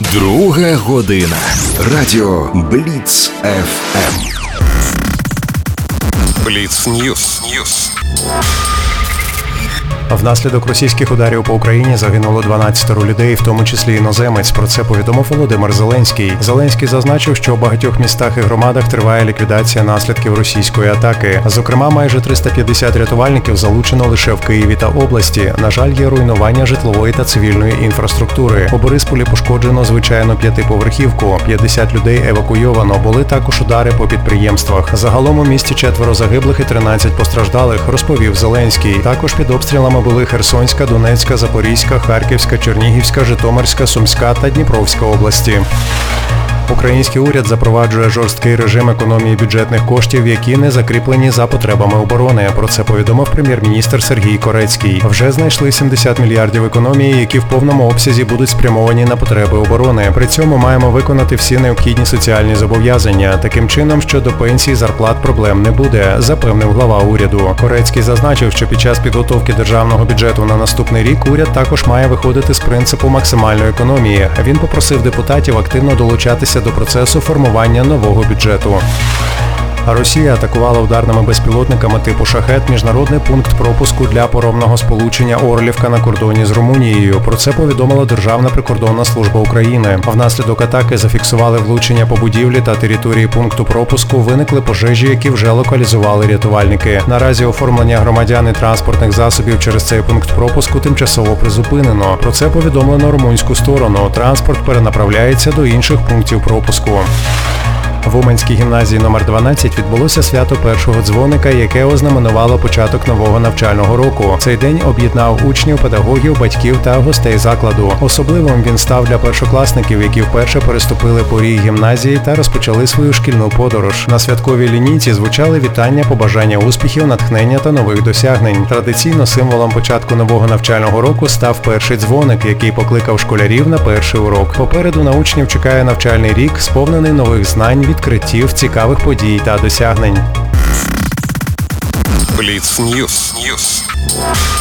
Друга година. Радіо Бліц ФМ. Бліц Ньюс. Внаслідок російських ударів по Україні загинуло 12 людей, в тому числі іноземець. Про це повідомив Володимир Зеленський. Зеленський зазначив, що у багатьох містах і громадах триває ліквідація наслідків російської атаки. Зокрема, майже 350 рятувальників залучено лише в Києві та області. На жаль, є руйнування житлової та цивільної інфраструктури. У Борисполі пошкоджено звичайну п'ятиповерхівку. 50 людей евакуйовано. Були також удари по підприємствах. Загалом у місті 4 загиблих і 13 постраждалих, розповів Зеленський. Також під обстрілами були Херсонська, Донецька, Запорізька, Харківська, Чернігівська, Житомирська, Сумська та Дніпровська області. Український уряд запроваджує жорсткий режим економії бюджетних коштів, які не закріплені за потребами оборони. Про це повідомив прем'єр-міністр Сергій Корецький. Вже знайшли 70 мільярдів економії, які в повному обсязі будуть спрямовані на потреби оборони. При цьому маємо виконати всі необхідні соціальні зобов'язання. Таким чином, щодо пенсій, зарплат проблем не буде, запевнив глава уряду. Корецький зазначив, що під час підготовки державного бюджету на наступний рік уряд також має виходити з принципу максимальної економії. Він попросив депутатів активно долучатися до процесу формування нового бюджету. Росія атакувала ударними безпілотниками типу «Шахет» міжнародний пункт пропуску для паромного сполучення Орлівка на кордоні з Румунією. Про це повідомила Державна прикордонна служба України. Внаслідок атаки зафіксували влучення по будівлі та території пункту пропуску, виникли пожежі, які вже локалізували рятувальники. Наразі оформлення громадян і транспортних засобів через цей пункт пропуску тимчасово призупинено. Про це повідомлено румунську сторону. Транспорт перенаправляється до інших пунктів пропуску. В Уманській гімназії номер 12 відбулося свято першого дзвоника, яке ознаменувало початок нового навчального року. Цей день об'єднав учнів, педагогів, батьків та гостей закладу. Особливим він став для першокласників, які вперше переступили поріг гімназії та розпочали свою шкільну подорож. На святковій лінійці звучали вітання, побажання успіхів, натхнення та нових досягнень. Традиційно символом початку нового навчального року став перший дзвоник, який покликав школярів на перший урок. Попереду на учнів чекає навчальний рік, сповнений нових знань, відкриттів, цікавих подій та досягнень. Бліц Ньюс.